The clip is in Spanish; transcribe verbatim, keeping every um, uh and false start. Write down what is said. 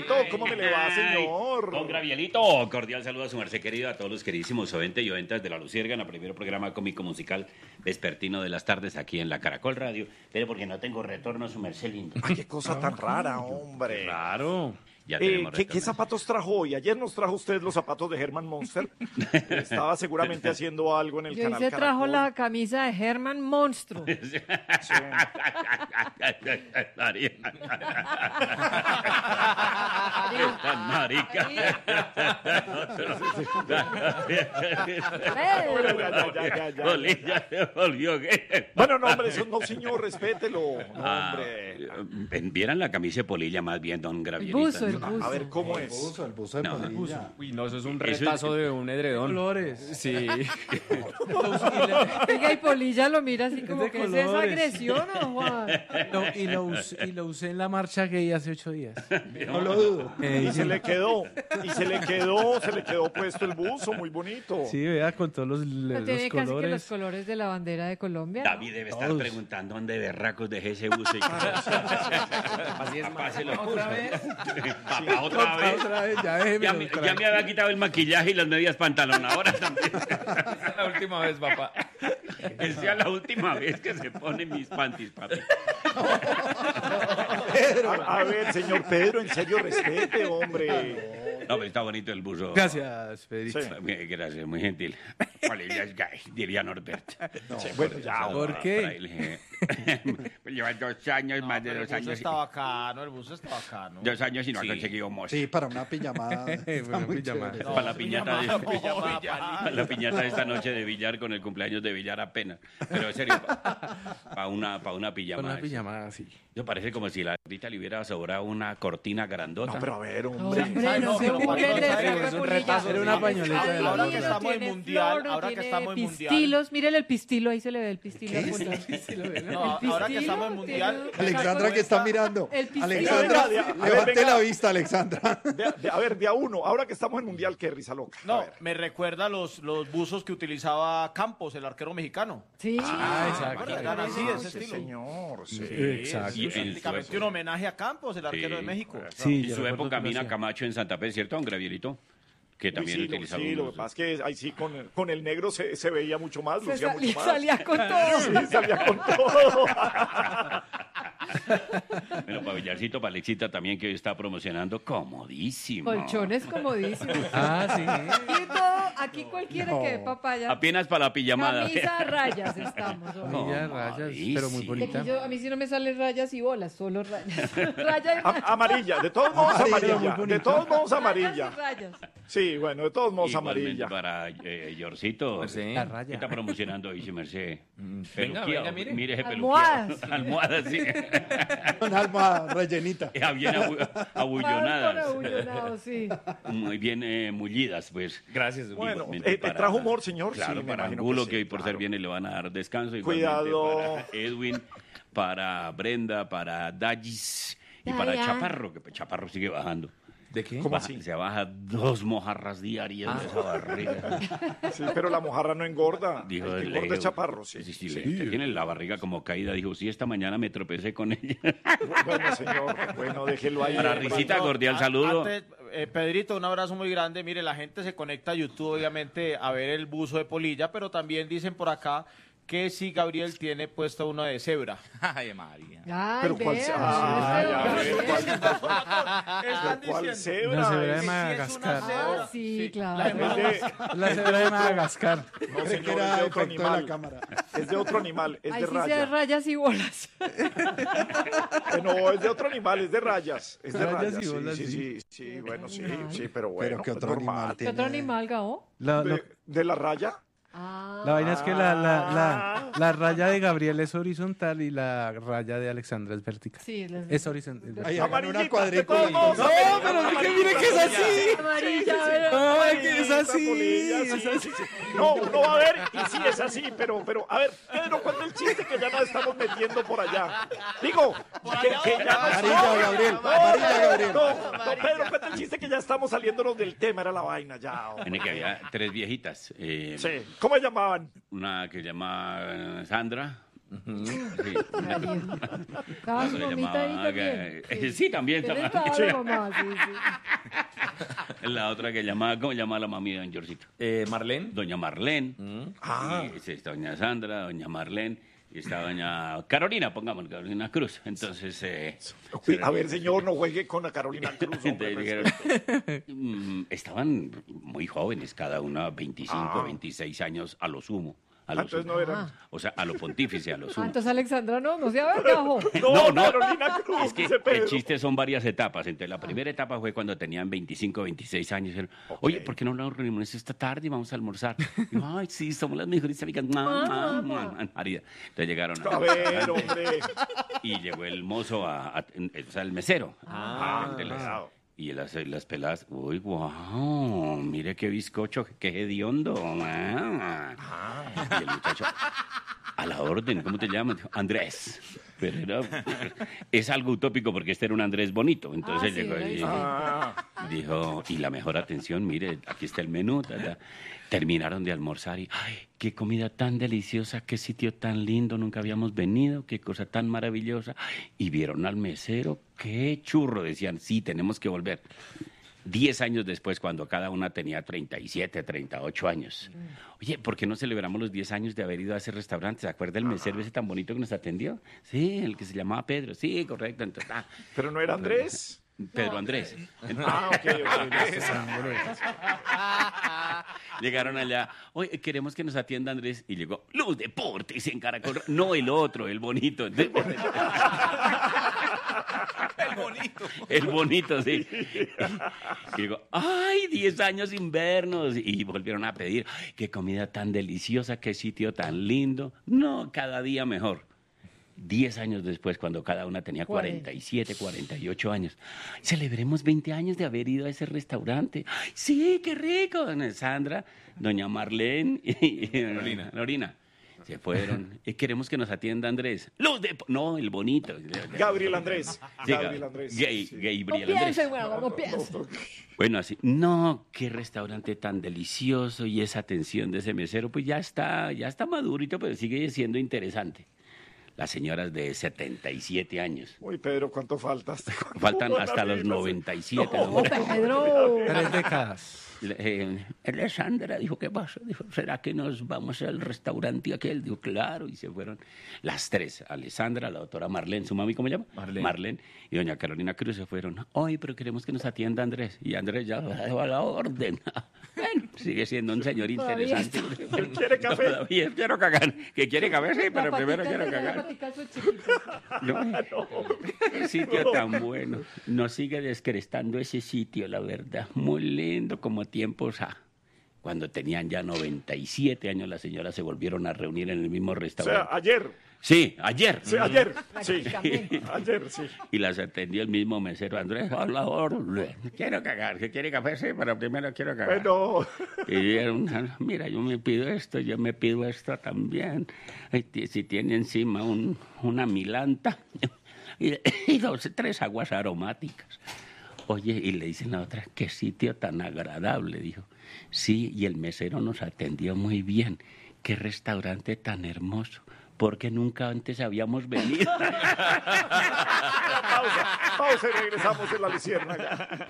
Gabrielito, ¿cómo me le va, señor? Don Gabrielito, cordial saludo a su merced querido, a todos los queridísimos oyentes y oyentas de La Luciérgana, el primer programa cómico musical vespertino de las tardes aquí en la Caracol Radio. Pero porque no tengo retorno, su merced lindo. Ay, qué cosa tan rara, hombre. Claro. Ya Eh, tenemos ¿qué, ¿Qué zapatos trajo hoy? Ayer nos trajo usted los zapatos de Herman Monster. Estaba seguramente haciendo algo en el Yo canal se trajo Caracol. la camisa de Herman Monstruo. María. Tan marica. Bueno, ya, ya, ya, ya, Bolilla se volvió gay. Bueno, no, hombre, eso no, señor, respételo. No, Ah, hombre. vieran la camisa de Polilla más bien, don El Gabrielito. buzo, el A buzo. ver, ¿cómo El es? buzo, el buzo de No, Polilla. Uy, no, eso es un Eso es- retazo de un edredón. Colores. Sí. Oiga, y Polilla lo mira así como de que es esa colores. agresión, ¿o Juan? No, y, lo usé, y lo usé en la marcha gay hace ocho días. No lo dudo. Eh, Y se le quedó, y se le quedó, se le quedó puesto el buzo, muy bonito. Sí, vea, con todos los, No los tiene casi que los colores. colores de la bandera de Colombia. ¿no? David debe estar Todos. preguntando dónde berracos dejé ese buzo. Y... Así es, más. ¿Otra vez? Papá, otra vez. Otra vez, ya déjeme Ya, me- otra ya vez. me había quitado el maquillaje y las medias pantalonadoras también. La última vez, papá. Que sea la última vez que se pone mis panties, papi. A, a ver, señor Pedro, en serio, respete, hombre. No, pero está bonito el buzo. Gracias, Pedrito. Sí. Muy- Gracias, muy gentil. Polilla es gay, diría Norbert. Sí, bueno, ya, ¿Por Por qué? ahí le dije, Lleva dos años, más de Pero dos el buzo años. está bacano, el buzo está bacano. Dos años y no Sí. ha conseguido mozo. Sí, para una pijamada. está Una muy pijamada. chévere. No, Para la piñata de, pijamada, para la piñata de esta noche de billar con el cumpleaños de billar apenas. Pero en serio, para una, pa una Con pijama. una pijamada así. Yo parece como si la Rita le hubiera sobrado una cortina grandota. No, pero a ver, hombre. Hombre, Ay, no, no, se pero burlen Paco, de ¿sabe? Pepe Es un Polilla. retazo, Era una pañoleta de la Ahora luna. que estamos en Tiene mundial, flor, ahora que tiene estamos en mundial. pistilos, mírele el pistilo, ahí se le ve el pistilo. al fondo. No, El ahora que pistilo estamos en mundial. tiene- Alexandra que está mirando. El pistilo. Alexandra, Venga, venga, levante venga. la vista, Alexandra. De, de- a ver, de a uno, ahora que estamos en Mundial, qué risa loca. A No, ver. me recuerda los, los buzos que utilizaba Campos, el arquero mexicano. Sí. Ah, exacto. Eran así, de ese Sí, estilo. señor, sí. Exacto. Y Es en prácticamente su un homenaje a Campos, el arquero de México. Sí, y yo su recuerdo época que lo Mina hacía. Camacho en Santa Fe, ¿cierto, don Gabrielito? Que Uy, también sí, lo, utilizaba sí, lo unos- que pasa es que ahí sí con, el- con el negro se, se veía mucho más, Se lucía salía, mucho más. salía con todo. Sí, salía con todo. Bueno, para Villarcito, para Alexita también, que hoy está promocionando comodísimo. Colchones comodísimos. Ah, sí. Y todo, aquí cualquiera que dé papaya. Apenas para la pijamada. Camisa a rayas estamos. hombre. Camilla de rayas, pero muy De bonita. aquí yo- a mí sí no me salen rayas y bolas, solo rayas. Raya y A- amarilla, de todos modos Amarilla, amarilla. muy De bonita. todos modos rayas amarilla. y rayas. Sí, bueno, de todos modos Igualmente amarilla. para eh, Yorcito. Pues sí. La ¿Qué raya. está promocionando hoy, su merced? venga, Peluquía, venga, mire. Mire ese Almohadas. peluquía. Almohadas, sí. Con alma rellenita. Ya bien abu- Más por abullonadas. abullonado, sí. Muy bien eh, mullidas, pues. Gracias. Bueno, Igualmente eh, ¿te trajo humor, señor? Claro, Sí, me para imagino Angulo, que que, sí, hoy por claro. ser viene le van a dar descanso. Cuidado. Igualmente para Edwin, para Brenda, para Dallis y para Dayan. Chaparro, que Chaparro sigue bajando. ¿De qué? ¿Cómo Baja- así? Se baja dos mojarras diarias de esa barriga. Sí, pero la mojarra no engorda. Dijo El que el engorda es Leo. chaparro, sí. Sí, sí, Sí. le- tiene la barriga como caída. Dijo, sí, esta mañana me tropecé con ella. Bueno, señor, bueno, déjelo ahí. Para hombre. Risita, cordial A- saludo. antes, eh, Pedrito, un abrazo muy grande. Mire, la gente se conecta a YouTube, obviamente, a ver el buzo de Polilla, pero también dicen por acá que sí, Gabriel tiene puesto uno de cebra. Ay, María. Ay, Pero cuál vea, se- este Ay, a hombre. ver, ¿cuál- Están ¿Cuál diciendo. cebra? Una cebra de es? Sí, es Madagascar. una cebra. Ah, sí, Sí, claro. la Es de- La cebra de Madagascar. no, Cree que señor, era es de otro efecto de la animal. cámara. Es de otro animal, es Ahí de sí se de raya. rayas y bolas. Eh, No, es de otro animal, es de rayas. Es de Rayas rayas, y sí, bolas, sí, sí. sí, sí, bueno, sí, animal. sí, pero bueno, Pero ¿qué es otro normal. animal ¿Qué tiene? otro animal, Gabo? La, lo- ¿De, de la raya? Ah, la vaina es que la, la, la, la raya de Gabriel es horizontal y la raya de Alexandra es vertical. sí. las- Es horizontal. Ahí hagan Amarillita, una de cuadrícula. todos modos, No, amarillita, pero es que amarillita, mire que es amarilla. así. Amarilla, pero- Ay, que es así. Polilla, sí, sí, sí. No, uno va a ver y sí es así, pero, pero, a ver, Pedro, cuenta el chiste que ya nos estamos metiendo por allá. Digo, que, que ya nos... Amarilla, Gabriel. No, Amarilla, Gabriel. No, no, Pedro, cuenta el chiste que ya estamos saliéndonos del tema, era la vaina ya. hombre. Tiene que había tres viejitas. eh, Sí, ¿cómo se llamaban? Una que se llama Sandra, Sí. Darío. Estaba su Se le mamita ahí llamaba, también. eh, sí, también ¿Quién estaba. estaba la mamá? Sí, sí. La otra que llamaba, ¿cómo llamaba la mami de don Georgito? Eh, Marlene. Doña Marlene. Ah. Y esa está doña Sandra, doña Marlene. Y está doña Carolina, pongamos, Carolina Cruz. Entonces, eh, Uy, a ver, señor, no juegue con la Carolina Cruz. hombre, entonces dijeron, mm, estaban muy jóvenes, cada una veinticinco, Ah. veintiséis años a lo sumo. A Ah, lo entonces sumo. no eran. O sea, a lo pontífice, a lo Ah, sumo. entonces Alexandra no, no sea vergajo. No, No, no. Carolina Cruz, Es que dice Pedro. el chiste son varias etapas. Entonces, la primera etapa fue cuando tenían veinticinco, veintiséis años. Dijeron, oye, ¿por qué no nos reunimos esta tarde y vamos a almorzar? Y yo, ay, sí, somos las mejores amigas. Mua, mua, mua. María. Entonces llegaron A ver, hombre. y llegó el mozo, a, a- o sea, el mesero. Ah, De las- claro. y las, las peladas, uy, wow, mire qué bizcocho, qué hediondo. Ah. Y el muchacho, a la orden, ¿cómo te llamas? Dijo, Andrés. Pero era- es algo utópico porque este era un Andrés bonito. Entonces Ah, sí, llegó lo y hice. Ah, dijo, y la mejor atención, mire, aquí está el menú. ta, ta. Terminaron de almorzar y, ay, qué comida tan deliciosa, qué sitio tan lindo, nunca habíamos venido, qué cosa tan maravillosa. Y vieron al mesero, qué churro, decían, sí, tenemos que volver. Diez años después, cuando cada una tenía treinta y siete, treinta y ocho años. Oye, ¿por qué no celebramos los diez años de haber ido a ese restaurante? ¿Se acuerda el mesero ese tan bonito que nos atendió? Sí, el que se llamaba Pedro. Sí, correcto. Entonces, ah, pero no era Andrés. Pedro Andrés. Ah, ok, ok. Llegaron allá, oye, queremos que nos atienda Andrés. Y llegó, Luz Deportes en Caracol. No el otro, el bonito. El bonito. El bonito, sí. Y llegó, ay, diez años sin vernos. Y volvieron a pedir, ay, qué comida tan deliciosa, qué sitio tan lindo. No, cada día mejor. Diez años después, cuando cada una tenía cuarenta y siete, cuarenta y ocho años. Celebremos veinte años de haber ido a ese restaurante. ¡Ay, sí, qué rico! Doña Sandra, doña Marlene y Lorina. Lorina. Se fueron. Y queremos que nos atienda Andrés. Luz de... No, el bonito. Gabriel Andrés. Sí, Gabriel Andrés. Gay, Sí. Gabriel No Andrés. piensen, bueno, no piensen. Bueno, así, no, qué restaurante tan delicioso y esa atención de ese mesero, pues ya está, ya está madurito, pero sigue siendo interesante. Las señoras de setenta y siete años. Uy, Pedro, ¿cuánto faltas? Faltan hasta los noventa y siete. ¿no? No, Pedro. Tres décadas. Eh, Alessandra dijo, ¿qué pasa? Dijo, ¿será que nos vamos al restaurante aquel? Dijo, claro, y se fueron las tres. Alessandra, la doctora Marlene, ¿su mami cómo se llama? Marlene. Marlene y doña Carolina Cruz se fueron. Ay, pero queremos que nos atienda Andrés. Y Andrés ya dejó a la orden. Bueno, sigue siendo un señor Todavía interesante. ¿Quiere café? Todavía quiero cagar. ¿Que quiere café? Sí, pero La primero patica quiero esa, la cagar. patica eso es chiquito. No, qué sitio tan bueno. Nos sigue descrestando ese sitio, la verdad. Muy lindo como tiempos a... Cuando tenían ya noventa y siete años, las señoras se volvieron a reunir en el mismo O restaurante. sea, ayer. Sí, ayer. Sí, ayer. Sí. Prácticamente. Ayer, sí. Y las atendió el mismo mesero Andrés. Hola, orden. Quiero cagar. ¿Que quiere café? Sí, pero primero quiero cagar. Bueno, Y dijeron, mira, yo me pido esto, yo me pido esto también. Ay, ti- si tiene encima un, una milanta y, y dos, tres aguas aromáticas. Oye, y le dicen a la otra, qué sitio tan agradable, dijo. Sí, y el mesero nos atendió muy bien. Qué restaurante tan hermoso. Porque nunca antes habíamos venido. pausa, pausa y regresamos en la Luciérnaga.